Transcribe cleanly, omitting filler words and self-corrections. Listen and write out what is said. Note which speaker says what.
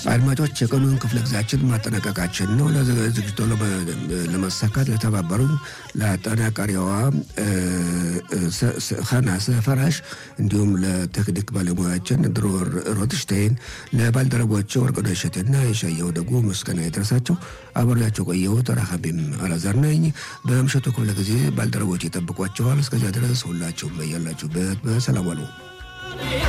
Speaker 1: አድማጮች የቀኑን ክፍለ ጊዜያችን ማጠናቀቃችን ነው ለዝግጅቱ ለማሳካት ለተባበሩ ለአጠናቃሪዋ ኻና ሰፈራሽ እንዲሁም ለቴክኒክ ባለሙያችን ድሮር ሮትሽቴን ለባልደረቦቹ ወርቅነሽትና የሻየው ደጉ ምስጋና ይድረሳቸው አብሬያቸው ቆየው ተራሃቢም አላዛር ነኝ በምሽቱ ክፍለ ጊዜ ባልደረቦች ይጠብቋቸዋል እስከዚያ ድረስ ሁላችሁም በያላችሁበት በሰላም ዋሉ